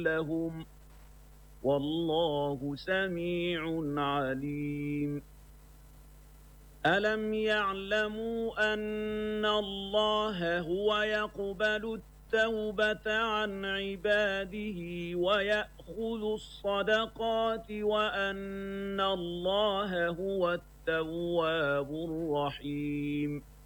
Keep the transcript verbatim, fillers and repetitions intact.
لهم والله سميع عليم ألم يعلموا أن الله هو يقبل التوبة عن عباده ويأخذ الصدقات وأن الله هو التواب الرحيم